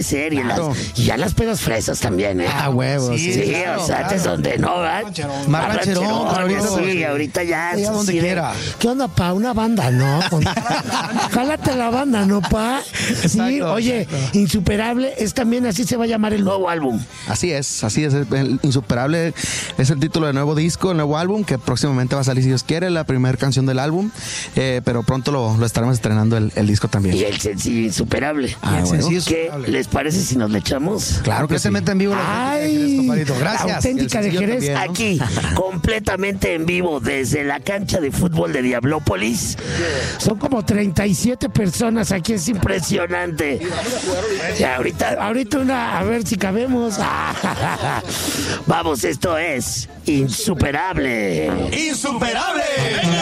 serie. Claro. Y ya las pedas fresas también, ¿eh? Huevos. Sí, claro, o sea, antes claro. donde no, ¿verdad? Más rancherón, ahorita ahorita, sí, ahorita ya. Ahí a donde sí, quiera. ¿Qué onda, pa? Una banda, ¿no? Jálate la banda, ¿no, pa? Sí, Exacto, oye, exacto. Insuperable es también, así se va a llamar el nuevo álbum. Así es. El Insuperable es el título del nuevo disco, el nuevo álbum, que próximamente va a salir, si Dios quiere, la primera canción del álbum. Pero pronto lo estaremos estrenando el disco también. Y el sencillo Insuperable. Ah, bueno. ¿Qué les parece si nos le echamos? Claro que sí. Completamente en vivo. Ay, Compadrito. la Gracias. auténtica de El sencillo Jerez, también, ¿no? aquí, completamente en vivo, desde la cancha de fútbol de Diablópolis. Son como 37 personas aquí, es impresionante. Y ahorita a ver si cabemos. Vamos, esto es Insuperable. ¡Insuperable!